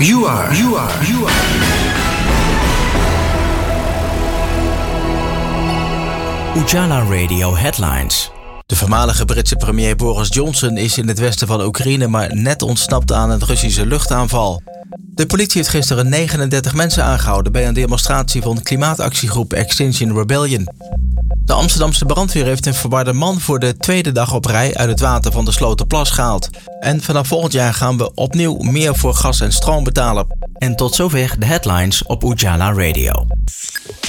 You are. Ujala Radio Headlines. De voormalige Britse premier Boris Johnson is in het westen van Oekraïne maar net ontsnapt aan een Russische luchtaanval. De politie heeft gisteren 39 mensen aangehouden bij een demonstratie van de klimaatactiegroep Extinction Rebellion. De Amsterdamse brandweer heeft een verwarde man voor de tweede dag op rij uit het water van de Sloterplas gehaald. En vanaf volgend jaar gaan we opnieuw meer voor gas en stroom betalen. En tot zover de headlines op Ujala Radio.